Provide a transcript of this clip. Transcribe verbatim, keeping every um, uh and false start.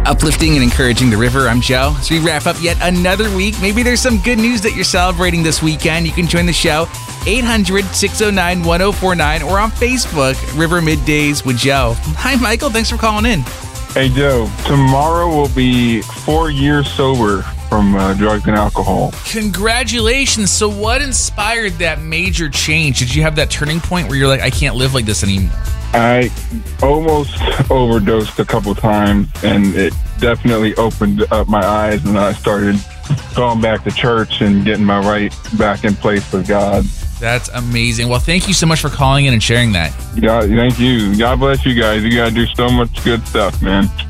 Uplifting and encouraging the river, I'm Joe. As we wrap up yet another week, maybe there's some good news that you're celebrating this weekend. You can join the show, eight hundred, six oh nine, one oh four nine, or on Facebook, River Middays with Joe. Hi, Michael. Thanks for calling in. Hey, Joe. Tomorrow will be four years sober from uh, drugs and alcohol. Congratulations. So what inspired that major change? Did you have that turning point where you're like, I can't live like this anymore? I almost overdosed a couple times, and it definitely opened up my eyes, and I started going back to church and getting my right back in place with God. That's amazing. Well, thank you so much for calling in and sharing that. Yeah, thank you. God bless you guys. You guys do so much good stuff, man.